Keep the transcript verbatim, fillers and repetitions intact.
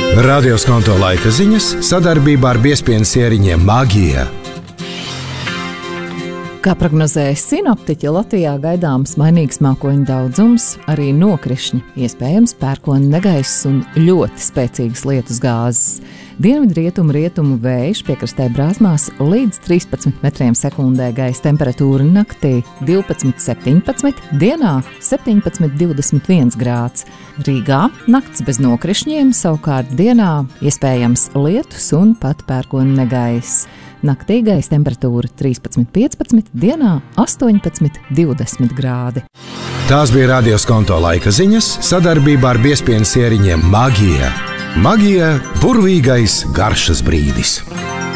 Radio Skonto laika ziņas sadarbībā ar biezpienu sieriņiem Magija. Kā prognozēja sinoptiķi, Latvijā gaidāms mainīgs mākoņu daudzums, arī nokrišņi, iespējams pērkona negaiss un ļoti spēcīgas lietus gāzes. Dienvidrietumu rietumu vējš piekrastē brāzmās līdz trīspadsmit metriem sekundē, gaisa temperatūra naktī divpadsmit septiņpadsmit, dienā septiņpadsmit divdesmit viens grāds. Rīgā nakts bez nokrišņiem, savukārt dienā iespējams lietus un pat pērkona negaiss. Naktī gaisa temperatūra trīspadsmit piecpadsmit, dienā astoņpadsmit divdesmit grādi. Tās bija Radio Skonto laika ziņas sadarbībā ar biezpienu sieriņiem Magija. Magija – burvīgais garšas brīdis.